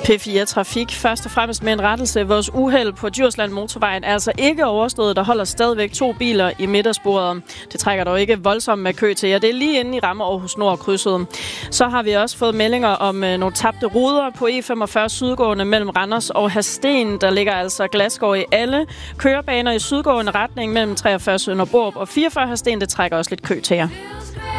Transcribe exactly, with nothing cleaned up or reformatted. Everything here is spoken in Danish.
P fire Trafik. Først og fremmest med en rettelse. Vores uheld på Djursland Motorvejen er altså ikke overstået. Der holder stadigvæk to biler i midtersporet. Det trækker dog ikke voldsomt med kø til jer. Det er lige inde i ramme Aarhus Nord krydset. Så har vi også fået meldinger om øh, nogle tabte ruder på E femogfyrre sydgående mellem Randers og Hadsten. Der ligger altså glasskår i alle kørebaner i sydgående retning mellem treogfyrre Sønderborg og fireogfyrre Hadsten. Det trækker også lidt kø til jer.